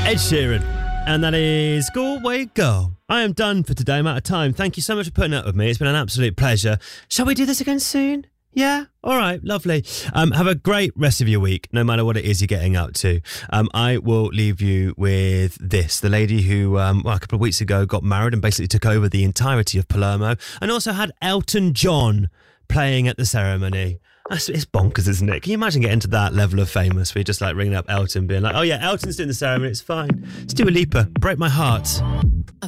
Ed Sheeran. And that is Galway Girl. I am done for today. I'm out of time. Thank you so much for putting up with me. It's been an absolute pleasure. Shall we do this again soon? Yeah? All right. Lovely. Have a great rest of your week, no matter what it is you're getting up to. I will leave you with this. The lady who, a couple of weeks ago got married and basically took over the entirety of Palermo and also had Elton John playing at the ceremony. It's bonkers, isn't it? Can you imagine getting to that level of famous where you're just like ringing up Elton, being like, oh yeah, Elton's doing the ceremony, it's fine. Let's do a Lipa, Break My Heart.